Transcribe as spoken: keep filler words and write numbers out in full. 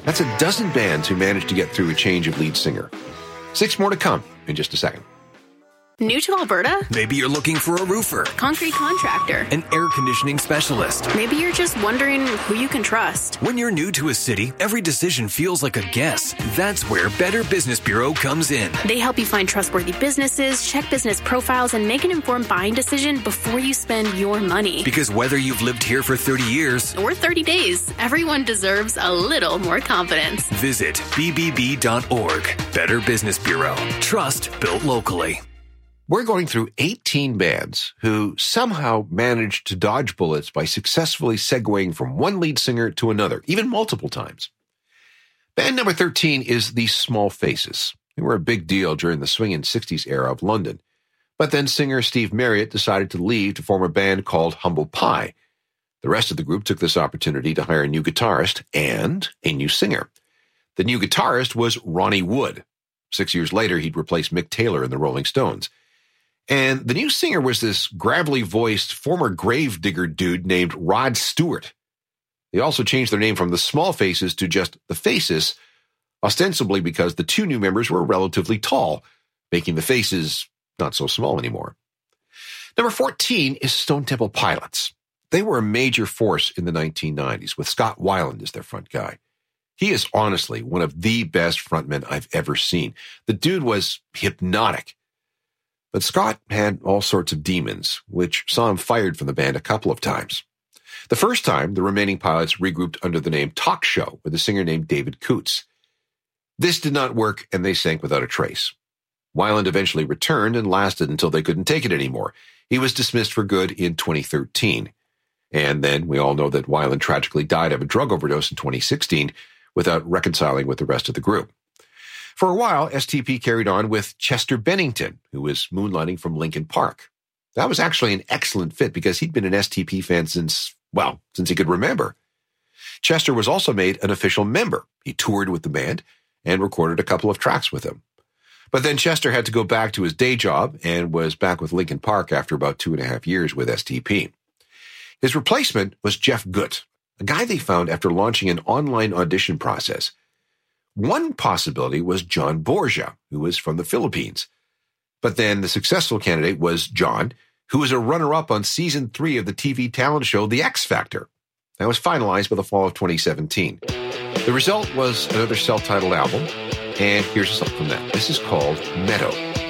That's a dozen bands who managed to get through a change of lead singer. Six more to come in just a second. New to Alberta? Maybe you're looking for a roofer, Concrete contractor, an air conditioning specialist. Maybe you're just wondering who you can trust. When you're new to a city, every decision feels like a guess. That's where Better Business Bureau comes in. They help you find trustworthy businesses, check business profiles, and make an informed buying decision before you spend your money. Because whether you've lived here for thirty years or thirty days, everyone deserves a little more confidence. Visit b b b dot org. Better Business Bureau. Trust built locally. We're going through eighteen bands who somehow managed to dodge bullets by successfully segueing from one lead singer to another, even multiple times. Band number thirteen is the Small Faces. They were a big deal during the swinging sixties era of London. But then singer Steve Marriott decided to leave to form a band called Humble Pie. The rest of the group took this opportunity to hire a new guitarist and a new singer. The new guitarist was Ronnie Wood. Six years later, he'd replaced Mick Taylor in the Rolling Stones. And the new singer was this gravelly-voiced former gravedigger dude named Rod Stewart. They also changed their name from the Small Faces to just the Faces, ostensibly because the two new members were relatively tall, making the Faces not so small anymore. Number fourteen is Stone Temple Pilots. They were a major force in the nineteen nineties, with Scott Weiland as their front guy. He is honestly one of the best frontmen I've ever seen. The dude was hypnotic. But Scott had all sorts of demons, which saw him fired from the band a couple of times. The first time, the remaining pilots regrouped under the name Talk Show with a singer named David Coots. This did not work, and they sank without a trace. Weiland eventually returned and lasted until they couldn't take it anymore. He was dismissed for good in twenty thirteen. And then we all know that Weiland tragically died of a drug overdose in twenty sixteen without reconciling with the rest of the group. For a while, S T P carried on with Chester Bennington, who was moonlighting from Linkin Park. That was actually an excellent fit because he'd been an S T P fan since, well, since he could remember. Chester was also made an official member. He toured with the band and recorded a couple of tracks with them. But then Chester had to go back to his day job and was back with Linkin Park after about two and a half years with S T P. His replacement was Jeff Gutt, a guy they found after launching an online audition process. One possibility was John Borgia, who was from the Philippines. But then the successful candidate was John, who was a runner-up on season three of the T V talent show The X Factor. That was finalized by the fall of twenty seventeen. The result was another self-titled album, and here's a song from that. This is called Meadow.